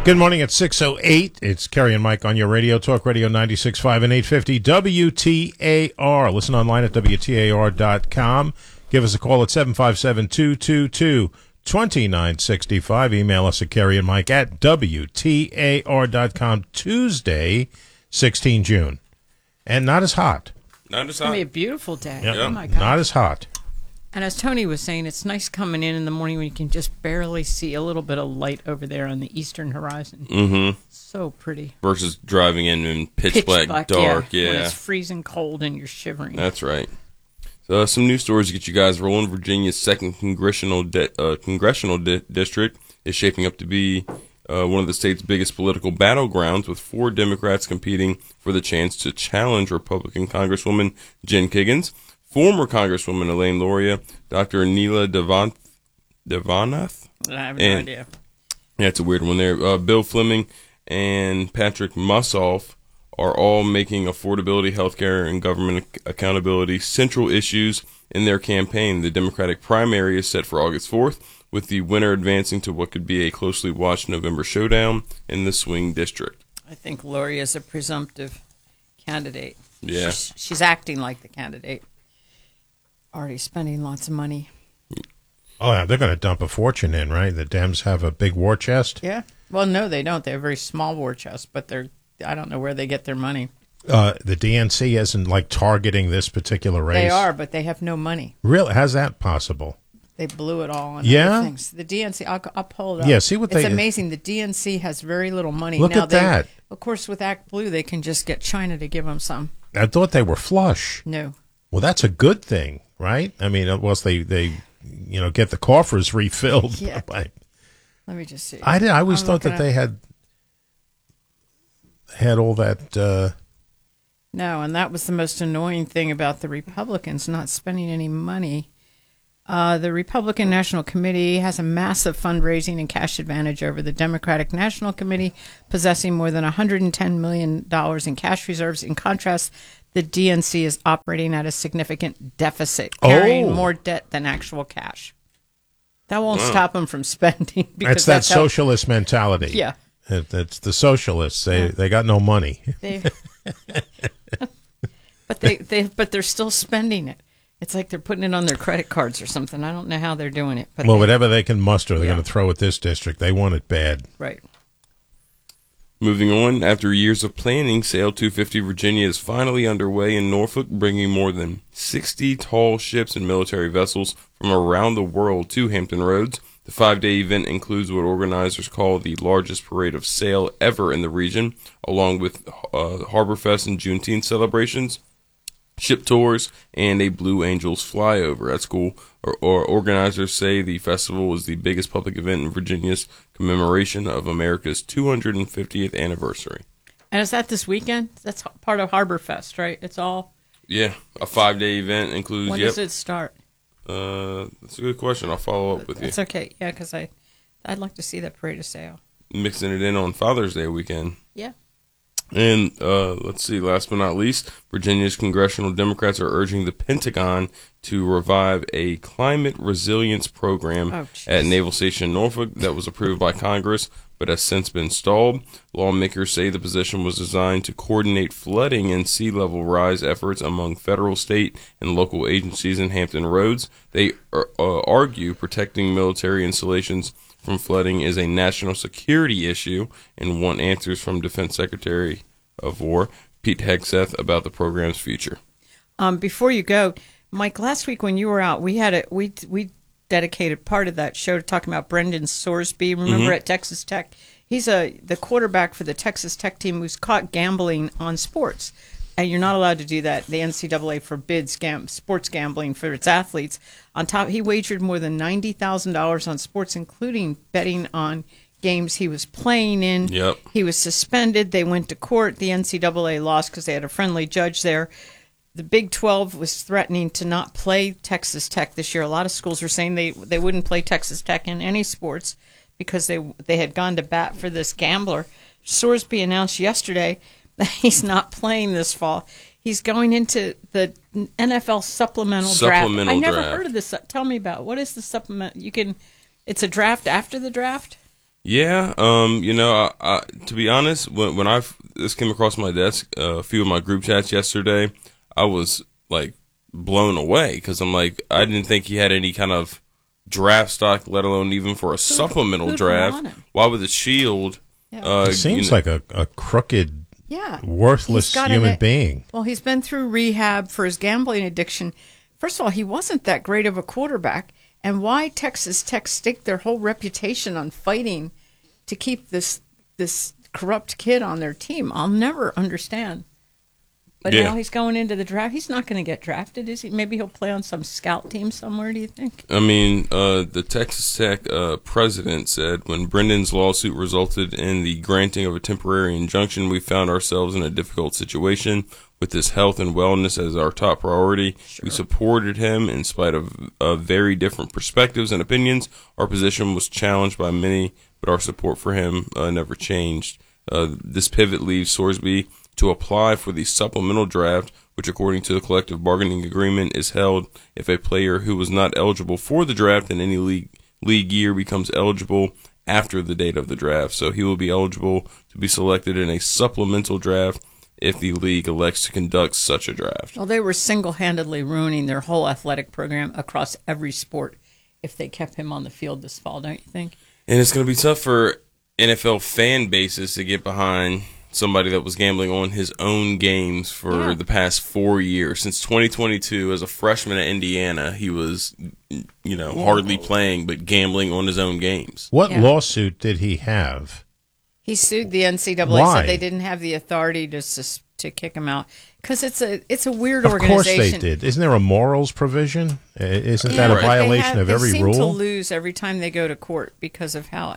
Good morning at 6:08. It's Kerry and Mike on your radio, Talk Radio 96.5 and 850 WTAR. Listen online at WTAR.com. Give us a call at 757-222-2965. Email us at Kerry and Mike at WTAR.com. Tuesday, 16 June. And not as hot. Not as It's going hot. to be a beautiful day. Yep. Oh, my God. Not as hot. And as Tony was saying, it's nice coming in the morning when you can just barely see a little bit of light over there on the eastern horizon. Mm-hmm. So pretty. Versus driving in pitch black, dark. When Yeah. it's freezing cold and you're shivering. That's right. So some news stories to get you guys rolling. Virginia's second congressional district is shaping up to be one of the state's biggest political battlegrounds, with 4 Democrats competing for the chance to challenge Republican Congresswoman Jen Kiggans, former Congresswoman Elaine Luria, Dr. Neela Devanath. I have no idea. Yeah, it's a weird one there. Bill Fleming and Patrick Mussoff are all making affordability, healthcare, and government accountability central issues in their campaign. The Democratic primary is set for August 4th, with the winner advancing to what could be a closely watched November showdown in the swing district. I think Lori is a presumptive candidate. Yeah. She's acting like the candidate. Already spending lots of money. Oh, yeah, they're going to dump a fortune in, right? The Dems have a big war chest. Yeah. Well, no, they don't. They have a very small war chest, but I don't know where they get their money. The DNC isn't like targeting this particular race. They are, but they have no money. Really? How's that possible? They blew it all on Yeah? other things. The DNC, I'll pull it up. Yeah, see what it's they... amazing. The DNC has very little money. Look now at that. Of course, with Act Blue, they can just get China to give them some. I thought they were flush. No. Well, that's a good thing, right? I mean, unless they get the coffers refilled. Yeah. Let me just see. I always thought that they had all that... No, and that was the most annoying thing about the Republicans not spending any money. The Republican National Committee has a massive fundraising and cash advantage over the Democratic National Committee, possessing more than $110 million in cash reserves. In contrast, the DNC is operating at a significant deficit, carrying more debt than actual cash. That won't stop them from spending. Because that's socialist mentality. Yeah. It's the socialists. They got no money. But they're still spending it. It's like they're putting it on their credit cards or something. I don't know how they're doing it. But whatever they can muster, they're going to throw at this district. They want it bad. Right. Moving on, after years of planning, Sail 250 Virginia is finally underway in Norfolk, bringing more than 60 tall ships and military vessels from around the world to Hampton Roads. The 5-day event includes what organizers call the largest parade of sail ever in the region, along with Harborfest and Juneteenth celebrations, ship tours, and a Blue Angels flyover. That's cool. Or organizers say the festival is the biggest public event in Virginia's commemoration of America's 250th anniversary. And is that this weekend? That's part of Harborfest, right? It's all... Yeah, a 5-day event includes... When does it start? That's a good question. I'll follow up with you. It's okay. Yeah, because I'd like to see that parade of sail. Mixing it in on Father's Day weekend. Yeah. And let's see, last but not least, Virginia's congressional Democrats are urging the Pentagon to revive a climate resilience program at Naval Station Norfolk that was approved by Congress but has since been stalled. Lawmakers say the position was designed to coordinate flooding and sea level rise efforts among federal, state, and local agencies in Hampton Roads. They argue protecting military installations from flooding is a national security issue and want answers from Defense Secretary of War Pete Hegseth about the program's future. Before you go, Mike, last week when you were out, we dedicated part of that show to talking about Brendan Sorsby. Remember at Texas Tech? He's the quarterback for the Texas Tech team who's caught gambling on sports. And you're not allowed to do that. The NCAA forbids sports gambling for its athletes. On top, he wagered more than $90,000 on sports, including betting on games he was playing in. Yep. He was suspended. They went to court. The NCAA lost because they had a friendly judge there. The Big 12 was threatening to not play Texas Tech this year. A lot of schools were saying they wouldn't play Texas Tech in any sports because they had gone to bat for this gambler. Sorsby announced yesterday that he's not playing this fall. He's going into the NFL supplemental draft. I never heard of this. Tell me about it. What is the supplement? It's a draft after the draft? Yeah, to be honest, when this came across my desk, a few of my group chats yesterday, I was like blown away because I'm like, I didn't think he had any kind of draft stock, let alone even for a supplemental draft. Why would the Shield? Yeah. It seems like a crooked, worthless human being. Well, he's been through rehab for his gambling addiction. First of all, he wasn't that great of a quarterback. And why Texas Tech staked their whole reputation on fighting to keep this corrupt kid on their team, I'll never understand. But now he's going into the draft. He's not going to get drafted, is he? Maybe he'll play on some scout team somewhere, do you think? I mean, the Texas Tech president said, when Brendan's lawsuit resulted in the granting of a temporary injunction, we found ourselves in a difficult situation. With his health and wellness as our top priority, we supported him in spite of very different perspectives and opinions. Our position was challenged by many, but our support for him never changed. This pivot leaves Sorsby to apply for the supplemental draft, which according to the collective bargaining agreement is held if a player who was not eligible for the draft in any league year becomes eligible after the date of the draft. So he will be eligible to be selected in a supplemental draft if the league elects to conduct such a draft. Well, they were single-handedly ruining their whole athletic program across every sport if they kept him on the field this fall, don't you think? And it's going to be tough for NFL fan bases to get behind somebody that was gambling on his own games for the past 4 years. Since 2022, as a freshman at Indiana, he was, hardly playing, but gambling on his own games. What lawsuit did he have? He sued the NCAA. Why? Said they didn't have the authority to kick him out because it's a weird organization. Of course they did. Isn't there a morals provision? Isn't that a violation of every rule? They seem to lose every time they go to court because of how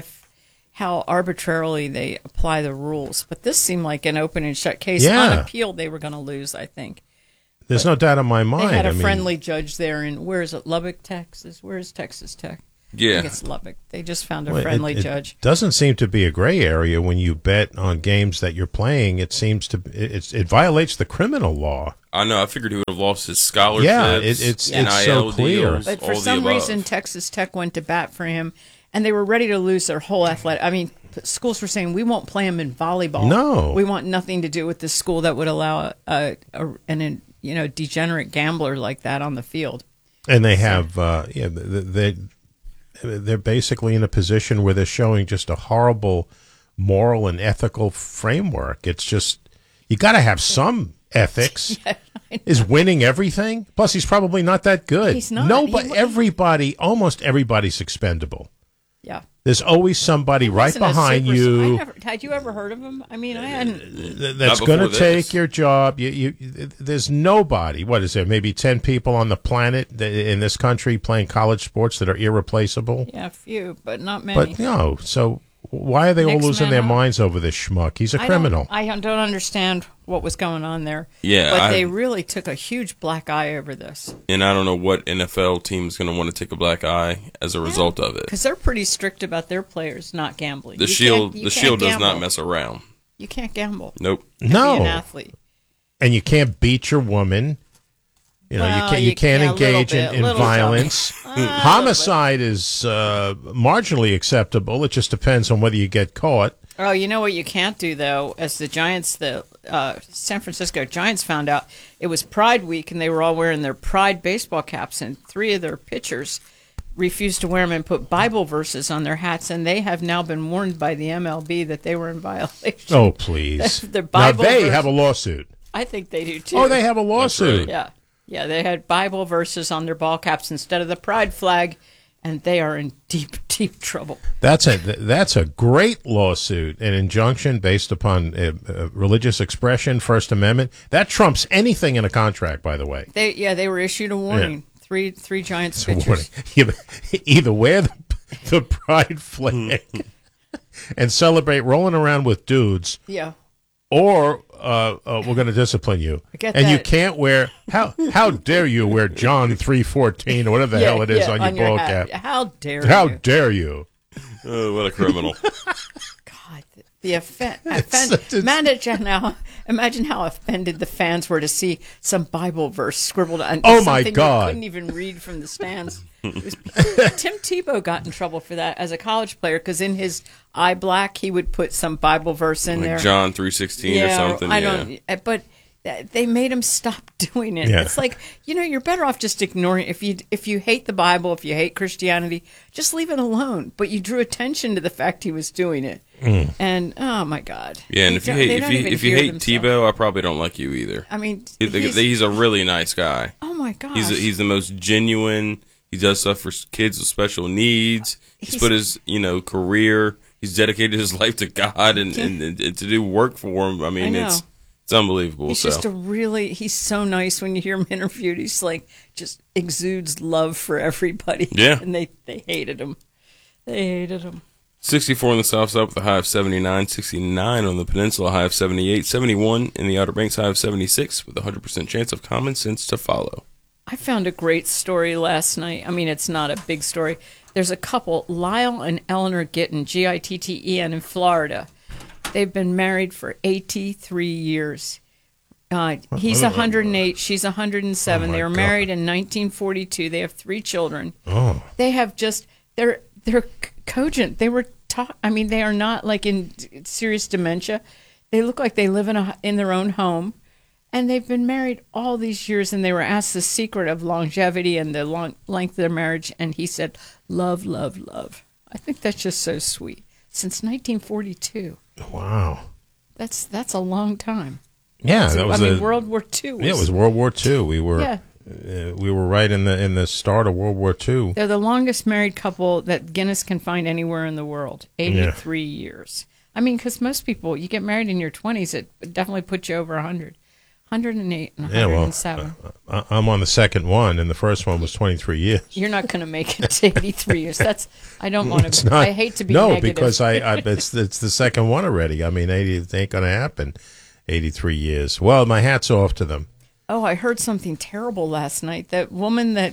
arbitrarily they apply the rules. But this seemed like an open and shut case. Unappealed, they were going to lose, I think. There's no doubt in my mind. They had a friendly judge there in, where is it, Lubbock, Texas? Where is Texas Tech? Yeah. I think it's Lubbock. They just found a friendly judge. It doesn't seem to be a gray area when you bet on games that you're playing. It seems to it violates the criminal law. I know. I figured he would have lost his scholarships. Yeah, it's so clear. Deals, but for some reason, Texas Tech went to bat for him, and they were ready to lose their whole athletic. I mean, schools were saying, we won't play him in volleyball. No. We want nothing to do with this school that would allow an degenerate gambler like that on the field. And they have, they're basically in a position where they're showing just a horrible moral and ethical framework. It's just, you got to have some ethics. Is winning everything? Plus, he's probably not that good. He's not. No, but almost everybody's expendable. Yeah. There's always somebody right behind you. Had you ever heard of him? I mean, I hadn't. That's going to take your job. There's nobody. What is there? Maybe 10 people on the planet in this country playing college sports that are irreplaceable. Yeah, a few, but not many. But no. So why are they all losing their minds over this schmuck? He's a criminal. I don't understand what was going on there. Yeah, but they really took a huge black eye over this. And I don't know what NFL team is going to want to take a black eye as a result of it. Because they're pretty strict about their players not gambling. The Shield does not mess around. You can't gamble. Nope. No. Be an athlete. And you can't beat your woman. You can't engage in violence. Homicide is marginally acceptable. It just depends on whether you get caught. Oh, you know what you can't do, though? As the Giants, the San Francisco Giants found out, it was Pride Week, and they were all wearing their Pride baseball caps, and 3 of their pitchers refused to wear them and put Bible verses on their hats, and they have now been warned by the MLB that they were in violation. Oh, please. Now, they have a lawsuit. I think they do, too. Oh, they have a lawsuit. Right. Yeah, they had Bible verses on their ball caps instead of the pride flag, and they are in deep, deep trouble. That's a great lawsuit, an injunction based upon religious expression, First Amendment. That trumps anything in a contract, by the way. They were issued a warning. Yeah. Three Giants pitchers. Either wear the pride flag and celebrate rolling around with dudes. Yeah. Or we're going to discipline you, you can't wear. How dare you wear John 3:14 or whatever the hell it is on your ball cap? How dare you? How dare you? Oh, what a criminal! God, the manager now. Imagine how offended the fans were to see some Bible verse scribbled on. Oh my something God! You couldn't even read from the stands. Tim Tebow got in trouble for that as a college player because in his eye black he would put some Bible verse in there, John 3:16 or something. I don't. But they made him stop doing it. Yeah. It's like, you're better off just ignoring it. If you hate the Bible, if you hate Christianity, just leave it alone. But you drew attention to the fact he was doing it, and oh my God! Yeah, and if you hate Tebow, I probably don't like you either. I mean, he's a really nice guy. Oh my God! He's the most genuine. He does stuff for kids with special needs. He's put his career. He's dedicated his life to God and to do work for him. I mean, it's unbelievable. He's just he's so nice when you hear him interviewed. He's like, just exudes love for everybody. Yeah. And they hated him. They hated him. 64 on the south side with a high of 79, 69 on the peninsula, high of 78, 71 in the Outer Banks, high of 76 with a 100% chance of common sense to follow. I found a great story last night. I mean, it's not a big story. There's a couple, Lyle and Eleanor Gitten, Gitten, in Florida. They've been married for 83 years. He's 108. She's 107. They were married in 1942. They have 3 children. Oh. They have they're cogent. They were they are not like in serious dementia. They look like they live in their own home. And they've been married all these years, and they were asked the secret of longevity and the length of their marriage, and he said, love, love, love. I think that's just so sweet. Since 1942. Wow. That's a long time. Yeah, that was World War II. It was World War II. We were right in the start of World War II. They're the longest married couple that Guinness can find anywhere in the world. 83 years. I mean, because most people, you get married in your 20s, it definitely puts you over 100. 108 and 107. Yeah, I'm on the second one, and the first one was 23 years. You're not going to make it to 83 years. I don't want to. I hate to be negative. Because it's the second one already. I mean, it ain't going to happen. 83 years. Well, my hat's off to them. Oh, I heard something terrible last night. That woman that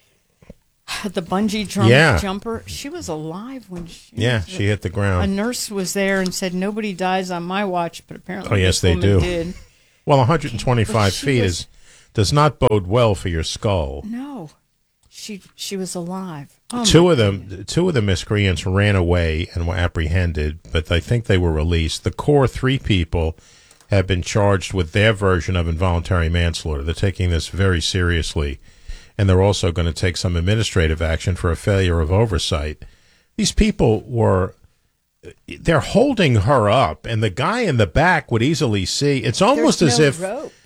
the bungee jumper, she was alive when she hit the ground. A nurse was there and said nobody dies on my watch, but apparently they do. Did. Well, 125 feet does not bode well for your skull. No, she was alive. Oh, two of the miscreants ran away and were apprehended, but I think they were released. The core 3 people have been charged with their version of involuntary manslaughter. They're taking this very seriously, and they're also going to take some administrative action for a failure of oversight. These people they're holding her up, and the guy in the back would easily see. It's almost as if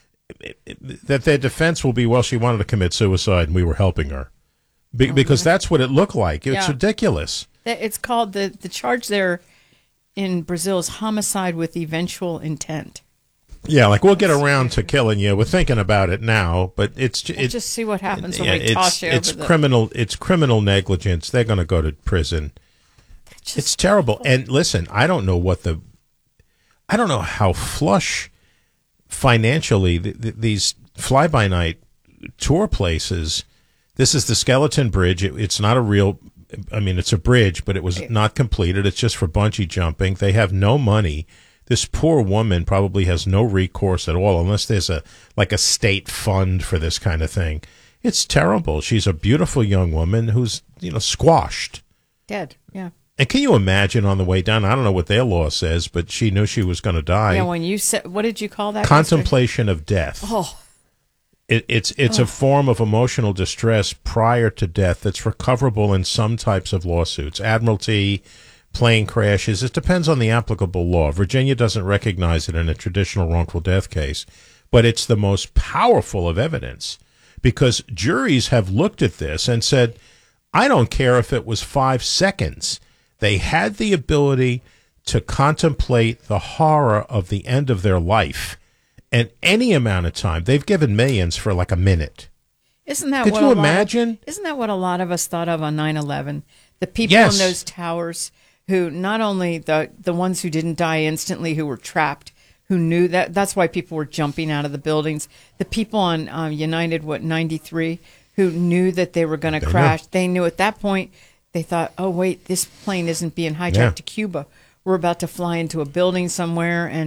that their defense will be, well, she wanted to commit suicide and we were helping her. Because that's what it looked like. It's ridiculous. It's called, the charge there in Brazil is homicide with eventual intent. Yeah, like we'll get around to killing you. We're thinking about it now, but it's just see what happens when we toss you over It's criminal negligence. They're going to go to prison. It's terrible. And listen, I don't know how flush financially these fly-by-night tour places. This is the Skeleton Bridge. It's not a real, it's a bridge, but it was not completed. It's just for bungee jumping. They have no money. This poor woman probably has no recourse at all unless there's a state fund for this kind of thing. It's terrible. She's a beautiful young woman who's, squashed. Dead, yeah. And can you imagine on the way down? I don't know what their law says, but she knew she was going to die. Yeah, when you said, what did you call that? Contemplation of death. Oh. It's a form of emotional distress prior to death that's recoverable in some types of lawsuits. Admiralty, plane crashes. It depends on the applicable law. Virginia doesn't recognize it in a traditional wrongful death case, but it's the most powerful of evidence because juries have looked at this and said, I don't care if it was 5 seconds. They had the ability to contemplate the horror of the end of their life and any amount of time. They've given millions for like a minute. Isn't that Could what you imagine? Isn't that what a lot of us thought of on 9/11? The people in those towers who not only the ones who didn't die instantly, who were trapped, who knew that's why people were jumping out of the buildings. The people on United 93 who knew that they were going to crash. They knew at that point. They thought, oh, wait, this plane isn't being hijacked to Cuba. We're about to fly into a building somewhere. And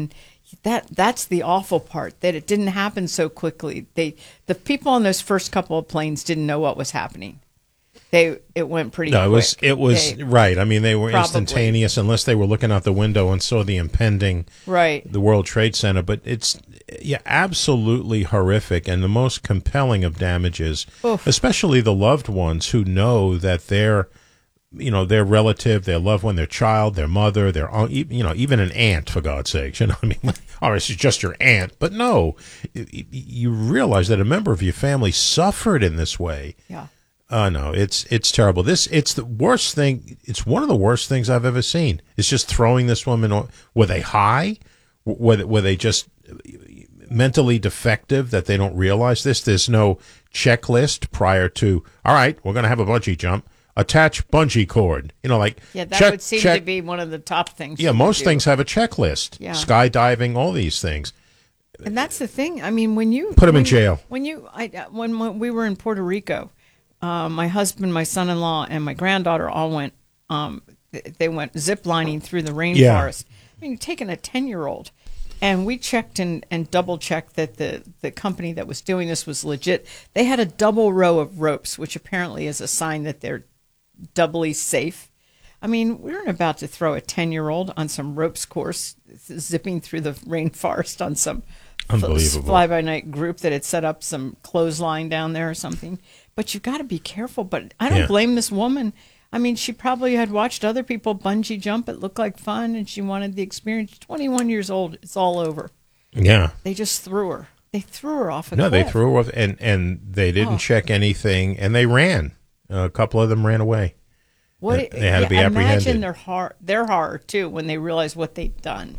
That's the awful part, that it didn't happen so quickly. The people on those first couple of planes didn't know what was happening. It went pretty quick. It was right. I mean, they were instantaneous unless they were looking out the window and saw the impending the World Trade Center. But it's absolutely horrific, and the most compelling of damages, especially the loved ones who know that their relative, their loved one, their child, their mother, their even an aunt, for God's sakes, you know what I mean? Or it's just your aunt. But no, you realize that a member of your family suffered in this way. Yeah. No, it's terrible. It's the worst thing. It's one of the worst things I've ever seen. It's just throwing this woman. Were they high? Were they just mentally defective that they don't realize this? There's no checklist prior to, all right, we're going to have a bungee jump. Attach bungee cord. That would seem to be one of the top things. Yeah, most things have a checklist. Yeah. Skydiving, all these things. And that's the thing. I mean, when you put them in jail. When we were in Puerto Rico, my husband, my son-in-law, and my granddaughter all went. They went ziplining through the rainforest. Yeah. I mean, you're taking a 10-year-old, and we checked and double-checked that the company that was doing this was legit. They had a double row of ropes, which apparently is a sign that they're doubly safe. I mean, we weren't about to throw a 10-year-old on some ropes course, zipping through the rainforest on some fly-by-night group that had set up some clothesline down there or something. But you've got to be careful. But I don't blame this woman. I mean, she probably had watched other people bungee jump. It looked like fun, and she wanted the experience. 21 years old. It's all over. Yeah. They just threw her. They threw her off a cliff. No, they threw her off, and they didn't check anything, and they ran. A couple of them ran away. They had to be apprehended. Imagine their horror too when they realized what they'd done.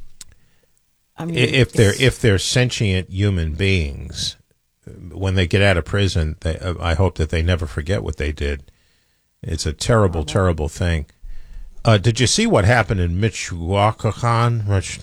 I mean, if they're sentient human beings, when they get out of prison, I hope that they never forget what they did. It's a terrible, terrible thing. Did you see what happened in Michoacan?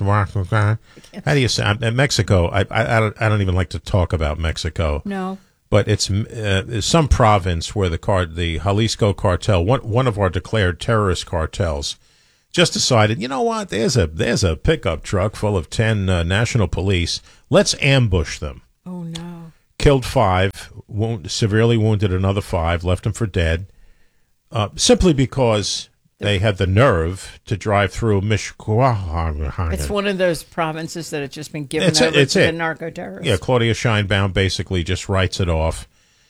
How do you say Mexico? I don't even like to talk about Mexico. No. But it's some province where the Jalisco cartel, one of our declared terrorist cartels, just decided, you know what? There's a pickup truck full of 10 national police. Let's ambush them. Oh no! Killed 5, severely wounded another 5, left them for dead, simply because they had the nerve to drive through Michoacan. It's one of those provinces that had just been given over to the narco-terrorists. Yeah, Claudia Scheinbaum basically just writes it off.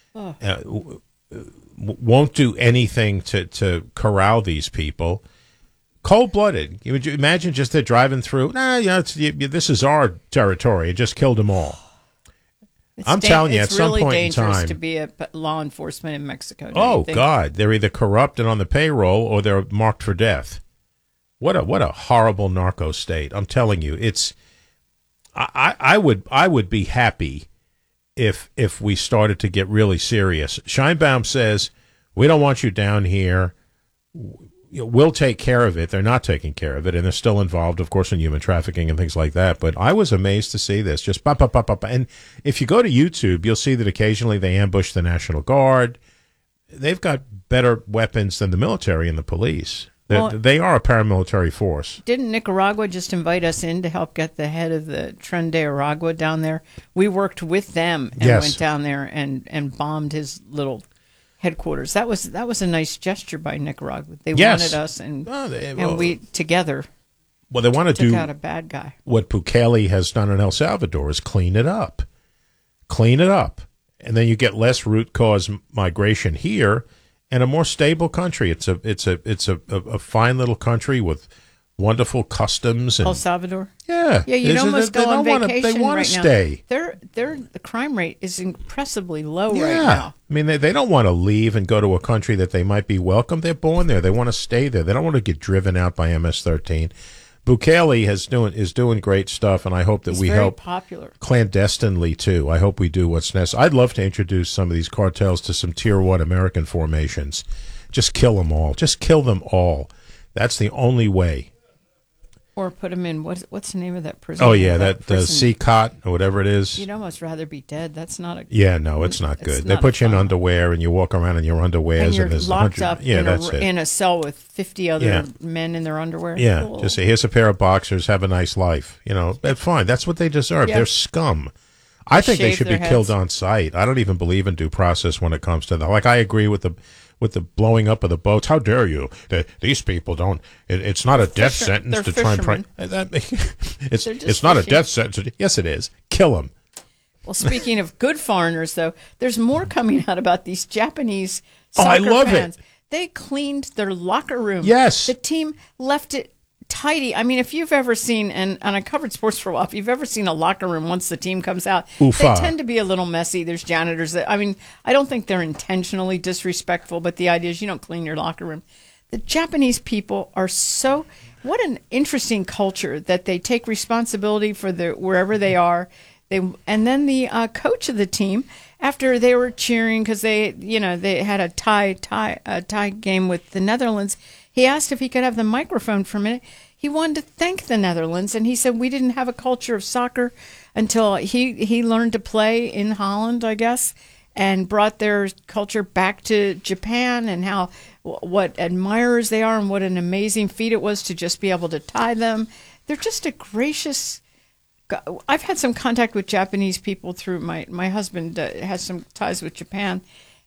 Won't do anything to corral these people. Cold-blooded. Would you imagine just they're driving through? This is our territory. It just killed them all. I'm telling you, at some point in time, it's really dangerous to be a law enforcement in Mexico. Oh God, they're either corrupt and on the payroll, or they're marked for death. What a horrible narco state! I'm telling you, it's. I would be happy if we started to get really serious. Scheinbaum says we don't want you down here. We'll take care of it. They're not taking care of it, and they're still involved, of course, in human trafficking and things like that. But I was amazed to see this. Just pop. And if you go to YouTube, you'll see that occasionally they ambush the National Guard. They've got better weapons than the military and the police. They are a paramilitary force. Didn't Nicaragua just invite us in to help get the head of the Tren de Aragua down there? We worked with them and went down there and bombed his little headquarters. That was a nice gesture by Nicaragua. They wanted us, and we together. Well, they want to took out a bad guy. What Bukele has done in El Salvador is clean it up, and then you get less root cause migration here, and a more stable country. It's a fine little country with wonderful customs. And, El Salvador? Yeah. Yeah, you'd almost go on vacation they want right to stay. Now. The crime rate is impressively low right now. I mean, they don't want to leave and go to a country that they might be welcome. They're born there. They want to stay there. They don't want to get driven out by MS-13. Bukele is doing great stuff, and I hope that we help popular. Clandestinely, too. I hope we do what's necessary. I'd love to introduce some of these cartels to some Tier 1 American formations. Just kill them all. Just kill them all. That's the only way. Or put them in, what's the name of that prison? Oh, yeah, that C-cot or whatever it is. You'd almost rather be dead. That's not a... Yeah, no, it's not good. They put you in underwear and you walk around in your underwears. And you're there's locked up in in a cell with 50 other men in their underwear. Yeah, cool. Just say, here's a pair of boxers, have a nice life. That's fine. That's what they deserve. They're scum. I think they should be killed on sight. I don't even believe in due process when it comes to that. Like, I agree with the blowing up of the boats. How dare you? These people don't. It's not a death sentence to try and. It's not a death sentence. Yes, it is. Kill them. Well, speaking of good foreigners, though, there's more coming out about these Japanese soccer fans. I love it. They cleaned their locker room. Yes. The team left it tidy. I mean, if you've ever seen, and I covered sports for a while, if you've ever seen a locker room once the team comes out, they tend to be a little messy. There's janitors that, I mean, I don't think they're intentionally disrespectful, but the idea is you don't clean your locker room. The Japanese people are so, what an interesting culture that they take responsibility for wherever they are. And then the coach of the team, after they were cheering because they had a tie game with the Netherlands, he asked if he could have the microphone for a minute. He wanted to thank the Netherlands, and he said we didn't have a culture of soccer until he learned to play in Holland, I guess, and brought their culture back to Japan, and what admirers they are and what an amazing feat it was to just be able to tie them. They're just a gracious... I've had some contact with Japanese people through my husband has some ties with Japan,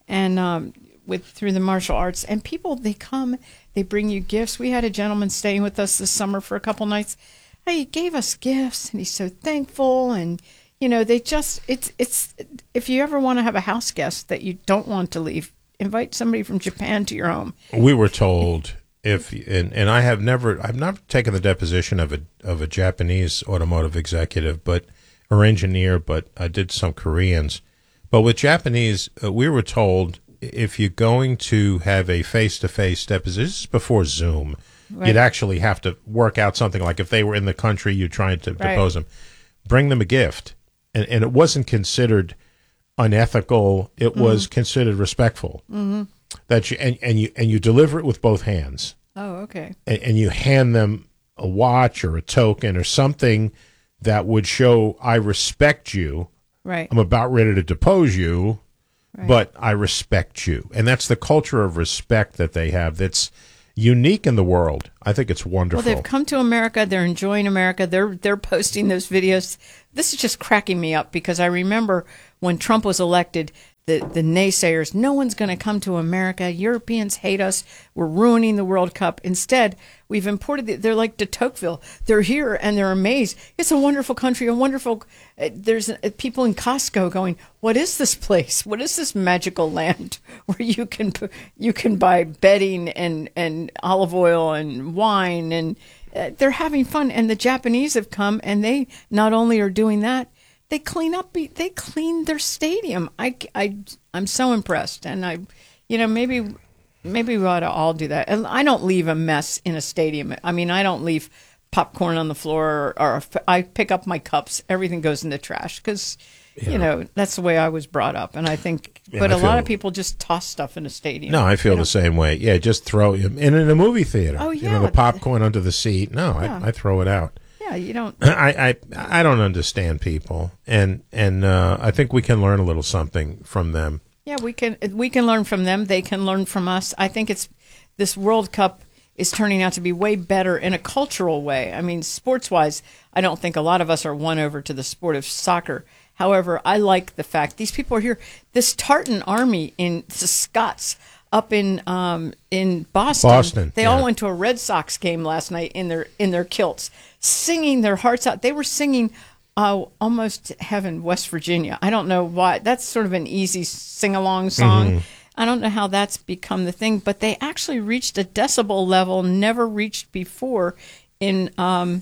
and through the martial arts. And people, they come, they bring you gifts. We had a gentleman staying with us this summer for a couple nights. He gave us gifts, and he's so thankful. And they just it's if you ever want to have a house guest that you don't want to leave, invite somebody from Japan to your home. We were told. And I've never taken the deposition of a Japanese automotive executive, or engineer, but I did some Koreans. But with Japanese, we were told if you're going to have a face-to-face deposition, this is before Zoom, right. You'd actually have to work out something like if they were in the country, you're trying to depose them, bring them a gift, and it wasn't considered unethical; it was considered respectful. Mm-hmm. That you deliver it with both hands. Oh, okay. And you hand them a watch or a token or something that would show I respect you. Right. I'm about ready to depose you, right. But I respect you. And that's the culture of respect that they have. That's unique in the world. I think it's wonderful. Well, they've come to America. They're enjoying America. They're posting those videos. This is just cracking me up because I remember when Trump was elected. The naysayers, no one's going to come to America. Europeans hate us. We're ruining the World Cup. Instead, we've imported, they're like de Tocqueville. They're here and they're amazed. It's a wonderful country, there's people in Costco going, what is this place? What is this magical land where you can buy bedding and olive oil and wine, and they're having fun. And the Japanese have come, and they not only are doing that, they clean their stadium. I'm so impressed, and maybe we ought to all do that. And I don't leave a mess in a stadium. I mean, I don't leave popcorn on the floor, or I pick up my cups. Everything goes in the trash because that's the way I was brought up. And I think, but a lot of people just toss stuff in a stadium. No, I feel the same way. Yeah, just throw it in a movie theater. Oh yeah, the popcorn under the seat. No, yeah. I throw it out. Yeah, you don't. I don't understand people, and I think we can learn a little something from them. Yeah, we can learn from them. They can learn from us. I think this World Cup is turning out to be way better in a cultural way. I mean, sports-wise, I don't think a lot of us are won over to the sport of soccer. However, I like the fact these people are here. This Tartan army the Scots up in Boston. They all went to a Red Sox game last night in their kilts, singing their hearts out. They were singing Almost Heaven, West Virginia. I don't know why. That's sort of an easy sing-along song. Mm-hmm. I don't know how that's become the thing, but they actually reached a decibel level never reached before in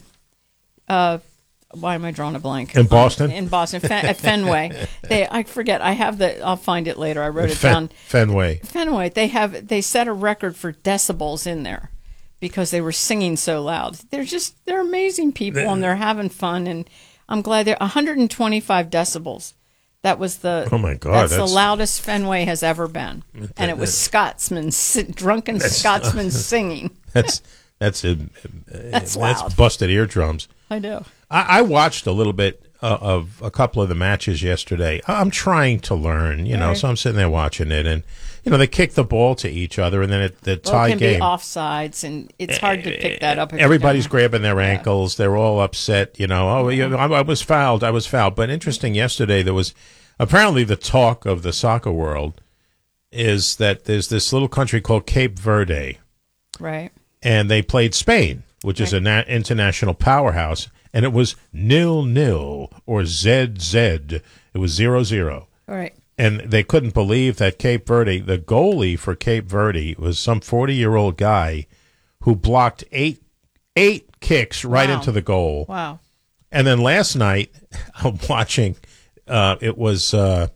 why am I drawing a blank? In Boston? In Boston, at Fenway. I forget. I'll find it later. I wrote it down. Fenway. They set a record for decibels in there because they were singing so loud. They're amazing people, and they're having fun, and I'm glad they're 125 decibels. That was oh my God, that's the loudest Fenway has ever been. And it was drunken Scotsmen singing. That's That's busted eardrums. I know. I watched a little bit of a couple of the matches yesterday. I'm trying to learn, so I'm sitting there watching it, and they kick the ball to each other, and then the tie it can game. be offsides, and it's hard to pick that up. Everybody's grabbing their ankles. They're all upset. I was fouled. But interesting, yesterday there was apparently the talk of the soccer world is that there's this little country called Cape Verde, right? And they played Spain, which is an international powerhouse, and it was 0-0 or ZZ. It was 0-0. All right. And they couldn't believe that Cape Verde, the goalie for Cape Verde, was some 40-year-old guy who blocked eight kicks right into the goal. Wow. And then last night, I'm watching, it was,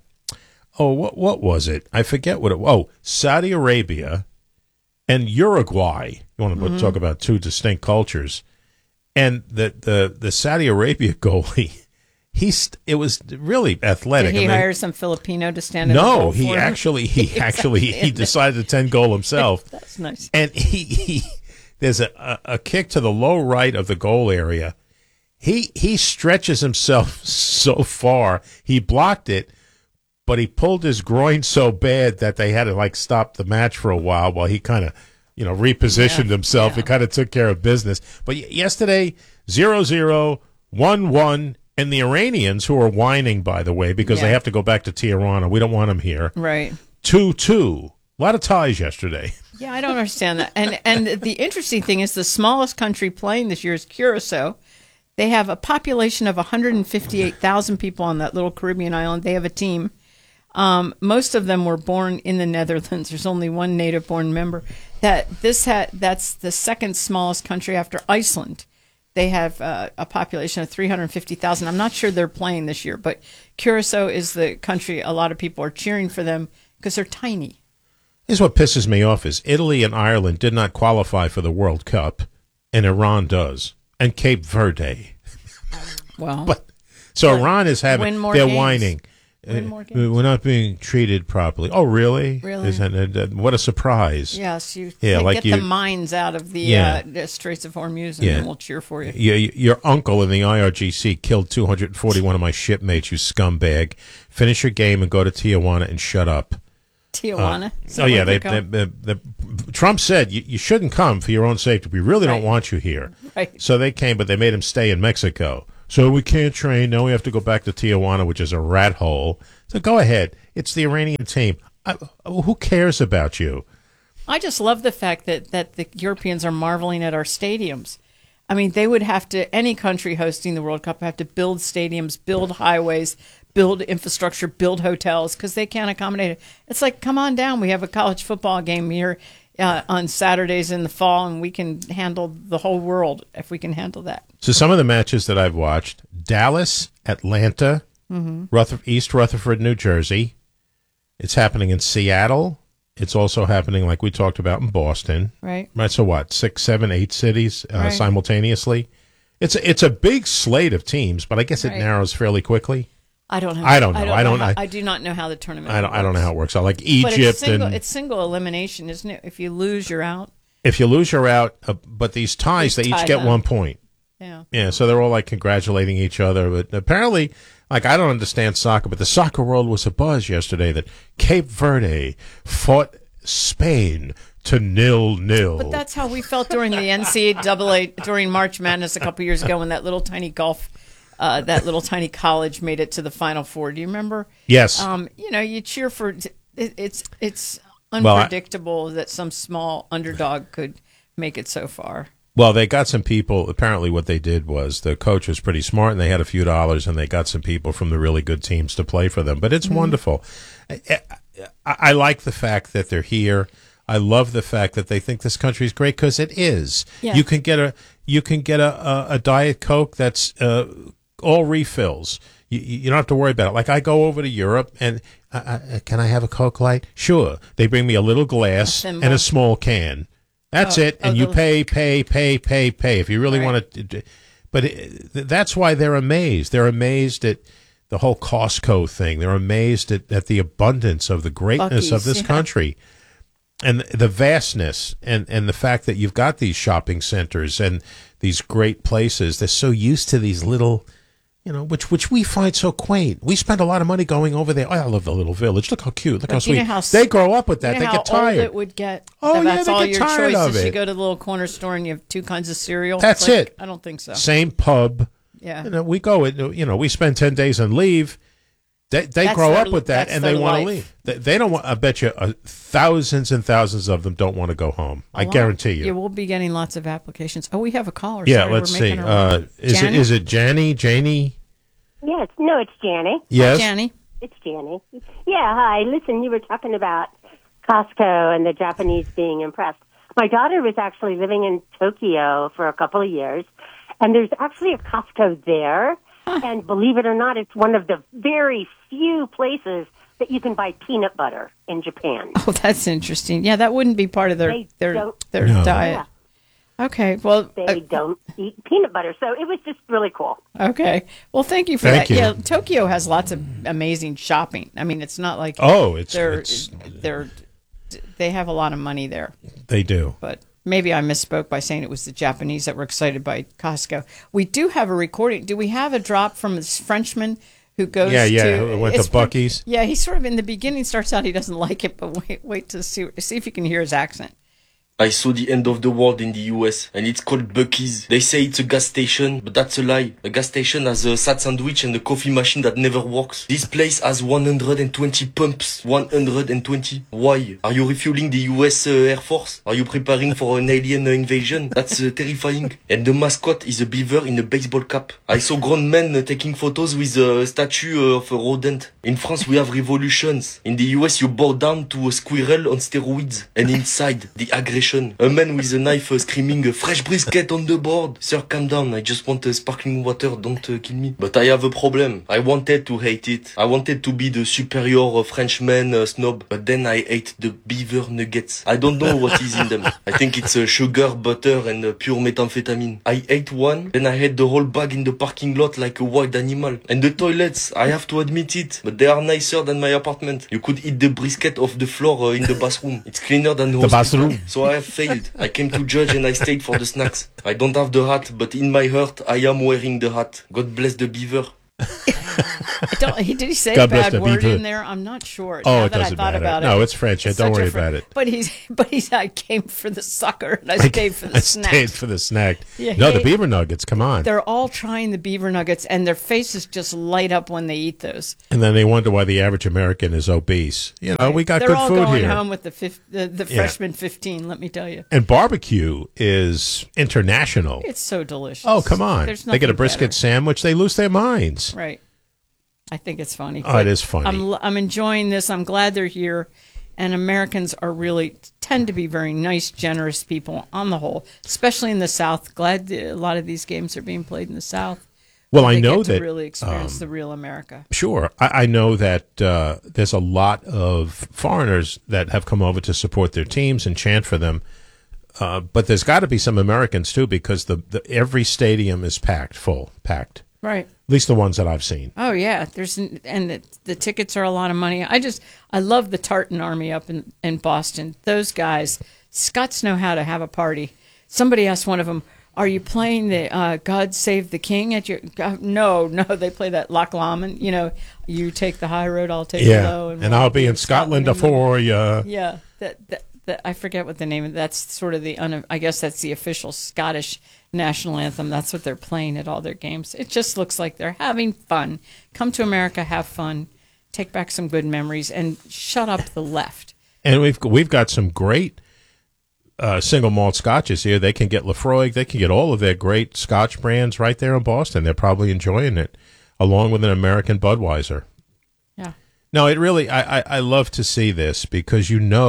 what was it? I forget what it was. Oh, Saudi Arabia and Uruguay. You want to talk about two distinct cultures. And the Saudi Arabia goalie, it was really athletic. Did he hire some Filipino to stand in the No, goal he for him? actually he decided to 10-goal himself. That's nice. And he there's a kick to the low right of the goal area. He stretches himself so far. He blocked it, but he pulled his groin so bad that they had to stop the match for a while he kind of repositioned himself. It kind of took care of business. But yesterday, 0-0, 1-1, and the Iranians, who are whining, by the way, because they have to go back to Tirana. We don't want them here. Right. 2-2. A lot of ties yesterday. Yeah, I don't understand that. And the interesting thing is the smallest country playing this year is Curacao. They have a population of 158,000 people on that little Caribbean island. They have a team. Most of them were born in the Netherlands. There's only one native-born member. That's the second smallest country after Iceland. They have a population of 350,000. I'm not sure they're playing this year, but Curacao is the country a lot of people are cheering for them because they're tiny. Here's what pisses me off is Italy and Ireland did not qualify for the World Cup, and Iran does, and Cape Verde. Well, so Iran is having, they're games. whining. We're not being treated properly. Oh, really? Really? What a surprise. Yes, get the mines out of the Straits of Hormuz, and then we'll cheer for you. Your uncle in the IRGC killed 241 of my shipmates, you scumbag. Finish your game and go to Tijuana and shut up. Tijuana? Trump said you shouldn't come for your own safety. We really don't want you here. Right. So they came, but they made him stay in Mexico. So we can't train. Now we have to go back to Tijuana, which is a rat hole. So go ahead. It's the Iranian team. Who cares about you? I just love the fact that the Europeans are marveling at our stadiums. I mean, they would have to, any country hosting the World Cup, have to build stadiums, build highways, build infrastructure, build hotels, because they can't accommodate it. It's like, come on down. We have a college football game here on Saturdays in the fall, and we can handle the whole world if we can handle that. So some of the matches that I've watched, Dallas, Atlanta, East Rutherford, New Jersey. It's happening in Seattle. It's also happening, like we talked about, in Boston. Right. So what, 6, 7, 8 cities simultaneously? It's a big slate of teams, but I guess it narrows fairly quickly. I don't know. I do not know how the tournament works. I don't know how it works. I like Egypt. But it's single elimination, isn't it? If you lose, you're out. If you lose, you're out. But these ties, they each get 1 point. Yeah. Yeah, so they're all congratulating each other. But apparently, I don't understand soccer, but the soccer world was abuzz yesterday that Cape Verde fought Spain to 0-0. But that's how we felt during the NCAA, during March Madness a couple years ago when that little tiny that little tiny college made it to the Final Four. Do you remember? Yes. You cheer for it's unpredictable that some small underdog could make it so far. Well, they got some people. Apparently, what they did was the coach was pretty smart, and they had a few dollars, and they got some people from the really good teams to play for them. But it's wonderful. I like the fact that they're here. I love the fact that they think this country is great because it is. Yeah. You can get a Diet Coke that's all refills. You don't have to worry about it. Like I go over to Europe and can I have a Coke Light? Sure. They bring me a little glass and a small can. That's it. And you pay. If you really want to. But that's why they're amazed. They're amazed at the whole Costco thing. They're amazed at the abundance of the greatness of this country. and the vastness and the fact that you've got these shopping centers and these great places. They're so used to these little, which we find so quaint. We spend a lot of money going over there. Oh, I love the little village. Look how cute. Look how sweet. They grow up with that. They get tired. Old it would get. Oh, that's they all get your tired choices. of it. You go to the little corner store and you have 2 kinds of cereal. That's it. I don't think so. Same pub. Yeah. We go. We spend 10 days and leave. They grow up with that, and they want to leave. They don't want. I bet you thousands and thousands of them don't want to go home. I guarantee you. Yeah, we'll be getting lots of applications. Oh, we have a caller. Yeah, Sorry, let's see. Is it Janie? Yes. No, it's Janie. Yes, Janie. It's Janie. Yeah. Hi. Listen, you were talking about Costco and the Japanese being impressed. My daughter was actually living in Tokyo for a couple of years, and there's actually a Costco there. And believe it or not, it's one of the very few places that you can buy peanut butter in Japan. Oh, that's interesting. Yeah, that wouldn't be part of their diet. Yeah. Okay, well... They don't eat peanut butter, so it was just really cool. Okay. Well, thank you for Thank that. you. Yeah, Tokyo has lots of amazing shopping. I mean, it's not like... they have a lot of money there. They do. But... maybe I misspoke by saying it was the Japanese that were excited by Costco. We do have a recording. Do we have a drop from this Frenchman who goes who went to Buc-ee's? Yeah, he sort of in the beginning starts out he doesn't like it, but wait to see if you can hear his accent. I saw the end of the world in the US, and it's called Buc-ee's. They say it's a gas station, but that's a lie. A gas station has a sad sandwich and a coffee machine that never works. This place has 120 pumps. 120. Why? Are you refueling the US Air Force? Are you preparing for an alien invasion? That's terrifying. And the mascot is a beaver in a baseball cap. I saw grown men taking photos with a statue of a rodent. In France, we have revolutions. In the US, you bow down to a squirrel on steroids. And inside, the aggression. A man with a knife screaming, a fresh brisket on the board. Sir, calm down. I just want sparkling water. Don't kill me. But I have a problem. I wanted to hate it. I wanted to be the superior Frenchman snob. But then I ate the beaver nuggets. I don't know what is in them. I think it's sugar, butter, and pure methamphetamine. I ate one. Then I had the whole bag in the parking lot like a wild animal. And the toilets, I have to admit it, but they are nicer than my apartment. You could eat the brisket off the floor in the bathroom. It's cleaner than the bathroom. So I have failed. I came to judge and I stayed for the snacks. I don't have the hat, but in my heart, I am wearing the hat. God bless the beaver. Did he say God a bad word beaver. in there? I'm not sure. Oh, Now it that doesn't I thought matter. about No, it, it's French. it's Don't such a worry Fr- about it. But he's I came for the sucker and I stayed for the I snack. stayed for the snack. Yeah, no, the beaver nuggets. Come on. They're all trying the beaver nuggets, and their faces just light up when they eat those. And then they wonder why the average American is obese. We got They're good all food going here. home with the freshman 15. Let me tell you, And barbecue is international. it's so delicious. Oh, come on. There's They get a nothing brisket better. sandwich. They lose their minds. Right. I think it's funny. Oh, it is funny. I'm enjoying this. I'm glad they're here. And Americans tend to be very nice, generous people on the whole, especially in the South. Glad a lot of these games are being played in the South. Well, I They know get to that. really experience the real America. Sure. I know that there's a lot of foreigners that have come over to support their teams and chant for them. But there's got to be some Americans, too, because every stadium is packed. Right. At least the ones that I've seen. Oh yeah, the tickets are a lot of money. I love the Tartan Army up in Boston. Those guys, Scots know how to have a party. Somebody asked one of them, "Are you playing the God Save the King at your?" No, they play that Loch Lomond. You take the high road, I'll take the low, and I'll be in Scotland for you. Yeah, that I forget what the name of. That's sort of I guess that's the official Scottish national anthem. That's what they're playing at all their games. It just looks like they're having fun. Come to America, have fun, take back some good memories, and shut up the left. And we've got some great single malt scotches here. They can get Lefroy. They can get all of their great Scotch brands right there in Boston. They're probably enjoying it, along with an American Budweiser. Yeah. No, it really. I love to see this because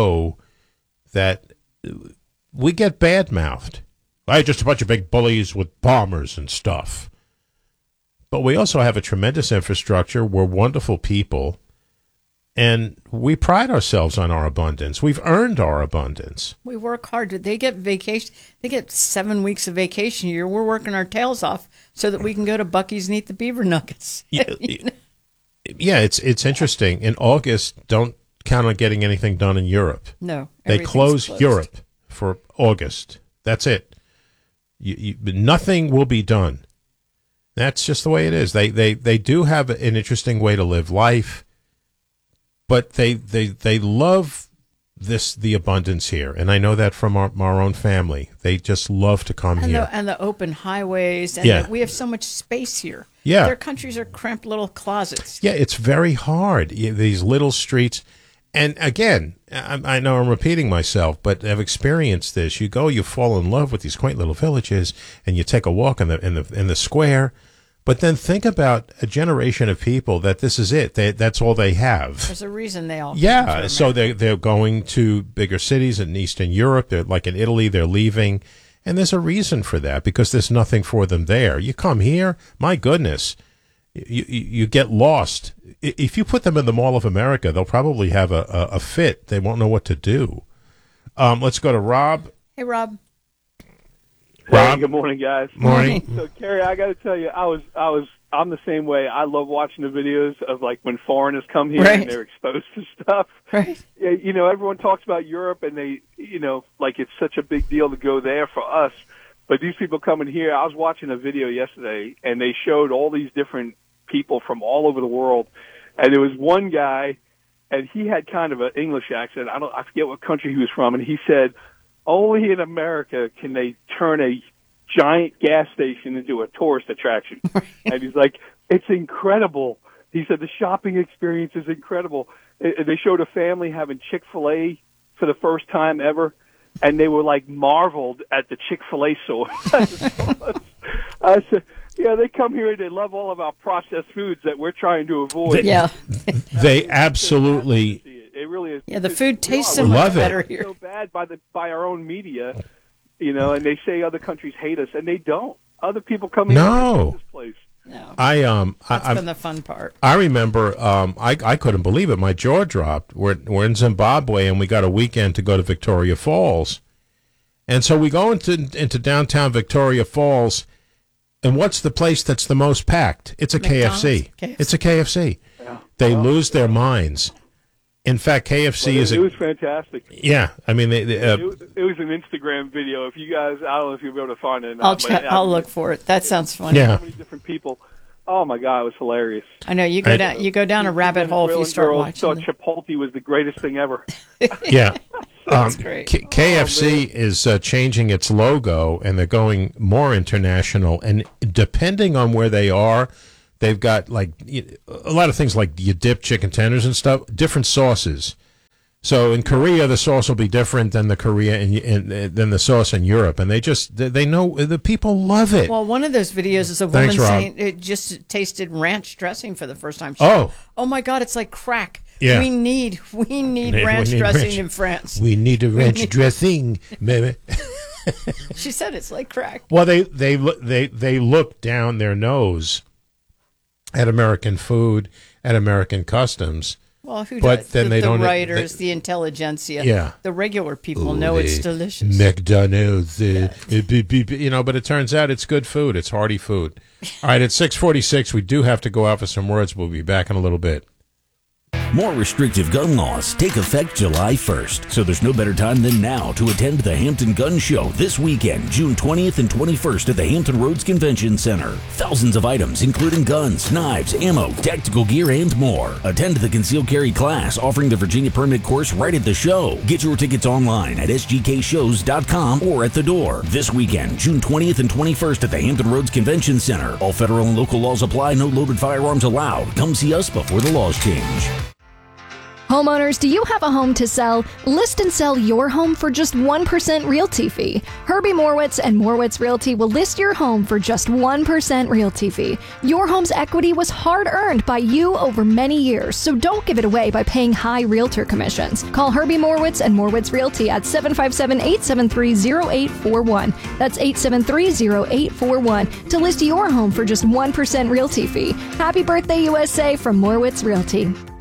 that we get bad-mouthed. Just a bunch of big bullies with bombers and stuff. But we also have a tremendous infrastructure. We're wonderful people. And we pride ourselves on our abundance. We've earned our abundance. We work hard. They get vacation. They get 7 weeks of vacation a year. We're working our tails off so that we can go to Buc-ee's and eat the beaver nuggets. Yeah, it's interesting. In August, don't count on getting anything done in Europe. No. They everything's close closed. Europe for August. That's it. Nothing will be done. That's just the way it is. They do have an interesting way to live life, but they love the abundance here, and I know that from our own family. They just love to come here. And the open highways, and Yeah. we have so much space here. Yeah. Their countries are cramped little closets. Yeah, it's very hard. These little streets. And again, I know I'm repeating myself, but I've experienced this. You go, you fall in love with these quaint little villages, and you take a walk in the square. But then think about a generation of people that this is it. That's all they have. There's a reason they all Yeah, so they're going to bigger cities in Eastern Europe. They're like in Italy. They're leaving, and there's a reason for that because there's nothing for them there. You come here, my goodness. You get lost. If you put them in the Mall of America, they'll probably have a fit. They won't know what to do. Let's go to Rob. Hey, Rob. Rob. Hey, good morning, guys. Morning. So, Carrie, I got to tell you, I'm the same way. I love watching the videos of like when foreigners come here Right. and they're exposed to stuff. Right. Yeah, you know, everyone talks about Europe and they, you know, like it's such a big deal to go there for us. But these people coming here, I was watching a video yesterday and they showed all these different people from all over the world. And there was one guy and he had kind of an English accent. I forget what country he was from. And he said, only in America can they turn a giant gas station into a tourist attraction. And he's like, it's incredible. He said the shopping experience is incredible. They showed a family having Chick-fil-A for the first time ever, and they were like marveled at the Chick-fil-A sauce. I said, yeah, they come here and they love all of our processed foods that we're trying to avoid. Yeah. They absolutely. It really is. Yeah, the food tastes so Love much it. better here. So bad by our own media, you know, and they say other countries hate us, and they don't. Other people come in No. and this place. No. I Been the fun part. I remember I couldn't believe it. My jaw dropped. We're in Zimbabwe and we got a weekend to go to Victoria Falls, and so we go into downtown Victoria Falls, and what's the place that's the most packed? It's a KFC. It's a KFC. Yeah. They lose their minds. In fact, KFC It was fantastic. Yeah, I mean, It was an Instagram video. If you guys, I don't know if you'll be able to find it. Or I'll not, but I'll look for it. That sounds funny. Yeah. So many different people. Oh my God, it was hilarious. I know you go down a rabbit hole if you start watching. Thought them. Chipotle was the greatest thing ever. yeah. That's great. KFC is changing its logo, and they're going more international. And depending on where they are, they've got like a lot of things like you dip chicken tenders and stuff, different sauces. So in Korea, the sauce will be different than the than the sauce in Europe, and they know the people love it. Well, one of those videos is a woman Thanks, Rob. saying it just tasted ranch dressing for the first time. She Oh. said, oh my God, it's like crack. Yeah. We need ranch need dressing ranch. in France. We need a ranch dressing, baby. She said it's like crack. Well, they look down their nose at American food, at American customs. Well, who But does? then they the don't- writers, the intelligentsia. Yeah. The regular people know it's delicious. McDonald's, but it turns out it's good food. It's hearty food. All right, at 6:46, we do have to go out for some words. We'll be back in a little bit. More restrictive gun laws take effect July 1st, so there's no better time than now to attend the Hampton Gun Show this weekend, June 20th and 21st at the Hampton Roads Convention Center. Thousands of items, including guns, knives, ammo, tactical gear, and more. Attend the concealed carry class offering the Virginia Permit course right at the show. Get your tickets online at sgkshows.com or at the door. This weekend, June 20th and 21st at the Hampton Roads Convention Center. All federal and local laws apply. No loaded firearms allowed. Come see us before the laws change. Homeowners, do you have a home to sell? List and sell your home for just 1% realty fee. Herbie Morwitz and Morwitz Realty will list your home for just 1% realty fee. Your home's equity was hard earned by you over many years, so don't give it away by paying high realtor commissions. Call Herbie Morwitz and Morwitz Realty at 757-873-0841. That's 873-0841 to list your home for just 1% realty fee. Happy birthday, USA from Morwitz Realty.